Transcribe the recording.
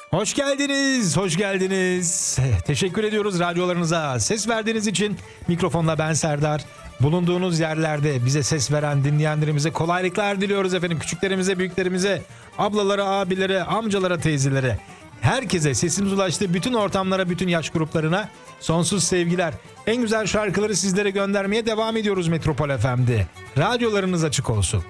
Hoş geldiniz, hoş geldiniz. Teşekkür ediyoruz radyolarınıza ses verdiğiniz için. Mikrofonla ben Serdar. Bulunduğunuz yerlerde bize ses veren dinleyenlerimize kolaylıklar diliyoruz efendim. Küçüklerimize, büyüklerimize, ablalara, abilere, amcalara, teyzelere. Herkese sesimiz ulaştı. Bütün ortamlara, bütün yaş gruplarına sonsuz sevgiler. En güzel şarkıları sizlere göndermeye devam ediyoruz Metropol FM'de. Radyolarınız açık olsun.